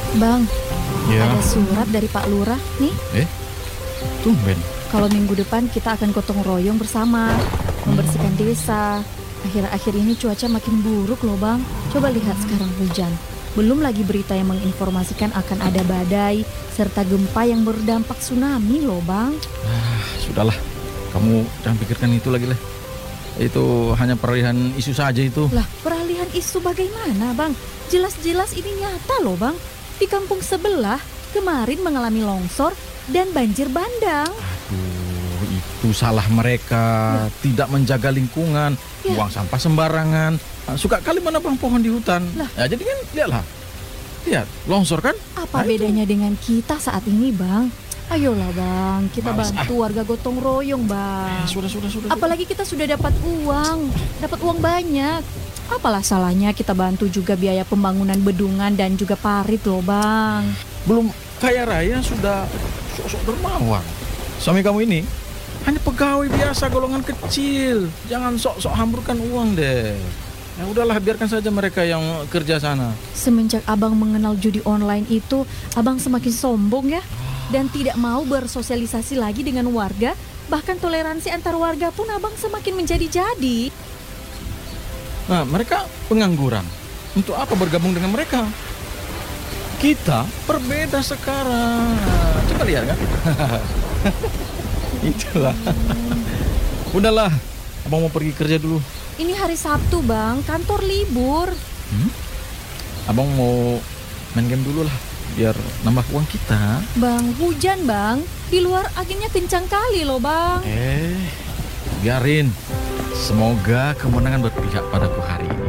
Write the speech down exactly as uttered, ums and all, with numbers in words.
Bang, Ya, ada surat dari Pak Lurah nih. eh, tumben. Kalau minggu depan kita akan gotong royong bersama, membersihkan desa. Akhir-akhir ini cuaca makin buruk loh bang. Coba lihat sekarang hujan. Belum lagi berita yang menginformasikan akan ada badai serta gempa yang berdampak tsunami loh bang. Ah, sudahlah, kamu jangan pikirkan itu lagi lah. Itu hanya peralihan isu saja itu. Lah, peralihan isu bagaimana bang? Jelas-jelas ini nyata loh bang. Di kampung sebelah kemarin mengalami longsor dan banjir bandang. Aduh, itu salah mereka. Tidak menjaga lingkungan, Ya. buang sampah sembarangan. Ah, suka kali menebang pohon di hutan. Lah. Ya, jadi kan lihatlah. Lihat, longsor kan? Apa Nah, itu. bedanya dengan kita saat ini bang? Ayolah bang, kita Males, bantu warga gotong royong bang. Eh, sudah, sudah, sudah. Apalagi kita sudah dapat uang, dapat uang banyak. Apalah salahnya kita bantu juga biaya pembangunan bendungan dan juga parit loh bang. Belum kaya raya sudah sok-sok dermawan. Suami kamu ini hanya pegawai biasa golongan kecil. Jangan sok-sok hamburkan uang deh. Ya udahlah, biarkan saja mereka yang kerja sana. Semenjak abang mengenal judi online itu, abang semakin sombong ya. Dan tidak mau bersosialisasi lagi dengan warga. Bahkan toleransi antar warga pun abang semakin menjadi-jadi. Nah, mereka pengangguran. Untuk apa bergabung dengan mereka? Kita berbeda sekarang. Coba lihat kan? Itulah. Udahlah, abang mau pergi kerja dulu. Ini hari Sabtu bang, kantor libur. Hmm? Abang mau main game dulu lah, biar nambah uang kita. Bang, hujan bang. Di luar anginnya kencang kali loh bang. Eh, biarin. Semoga kemenangan berpihak padaku hari ini.